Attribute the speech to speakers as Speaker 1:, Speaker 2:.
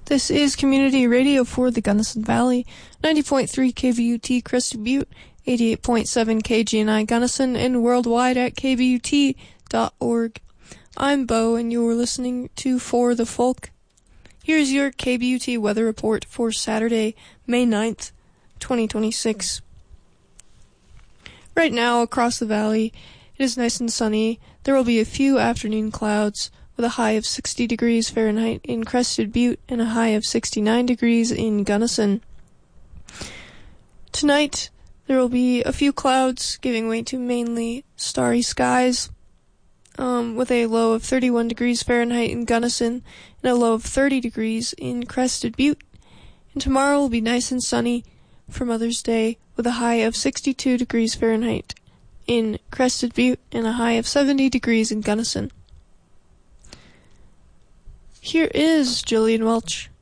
Speaker 1: This is Community Radio for the Gunnison Valley, 90.3 KVUT Crested Butte, 88.7 KGNI Gunnison, and worldwide at kvut.org. I'm Bo, and you're listening to For the Folk. Here's your KBUT weather report for Saturday, May 9th, 2026. Right now, across the valley, it is nice and sunny. There will be a few afternoon clouds, with a high of 60 degrees Fahrenheit in Crested Butte and a high of 69 degrees in Gunnison. Tonight, there will be a few clouds giving way to mainly starry skies, with a low of 31 degrees Fahrenheit in Gunnison and a low of 30 degrees in Crested Butte. And tomorrow will be nice and sunny for Mother's Day, with a high of 62 degrees Fahrenheit in Crested Butte and a high of 70 degrees in Gunnison. Here is Jillian Welch.